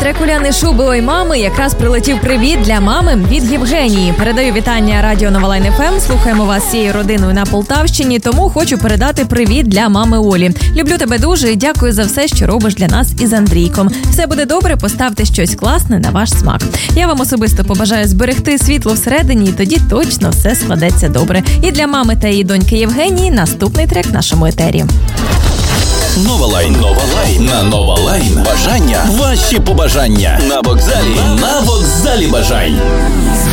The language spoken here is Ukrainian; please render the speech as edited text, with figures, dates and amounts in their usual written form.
трек Уляни Шуби «Ой, мами» якраз прилетів привіт для мами від Євгенії. Передаю вітання Радіо Нова Лайн ФМ. Слухаємо вас всією родиною на Полтавщині, тому хочу передати привіт для мами Олі. Люблю тебе дуже і дякую за все, що робиш для нас із Андрійком. Все буде добре, поставте щось класне на ваш смак. Я вам особисто побажаю зберегти світло всередині, і тоді точно все складеться добре. І для мами та її доньки Євгенії наступний трек в нашому етері. Нова Лайн. На Нова Лайн. Бажання. Ваші побажання. На вокзалі бажань.